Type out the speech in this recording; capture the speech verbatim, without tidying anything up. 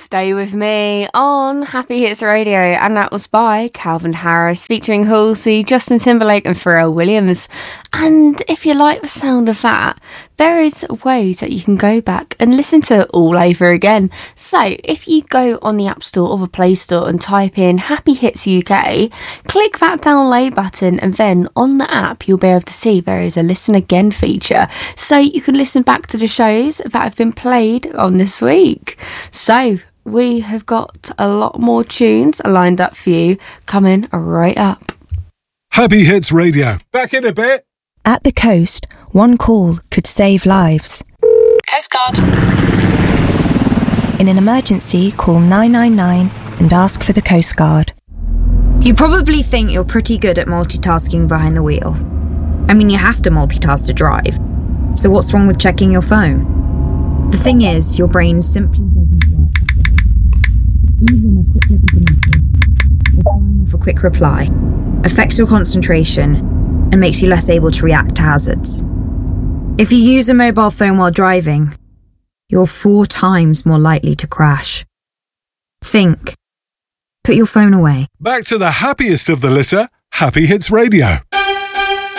Stay With Me on Happy Hits Radio, and that was by Calvin Harris featuring Halsey, Justin Timberlake and Pharrell Williams. And if you like the sound of that, there is ways that you can go back and listen to it all over again. So if you go on the App Store or the Play Store and type in Happy Hits U K, click that download button, and then on the app you'll be able to see there is a listen again feature, so you can listen back to the shows that have been played on this week. So we have got a lot more tunes lined up for you coming right up. Happy Hits Radio, back in a bit. At the coast, one call could save lives. Coast Guard. In an emergency, call nine nine nine and ask for the Coast Guard. You probably think you're pretty good at multitasking behind the wheel. I mean, you have to multitask to drive. So what's wrong with checking your phone? The thing is, your brain simply doesn't work. Even a quick look at the message, for quick reply, affects your concentration and makes you less able to react to hazards. If you use a mobile phone while driving, you're four times more likely to crash. Think. Put your phone away. Back to the happiest of the litter, Happy Hits Radio.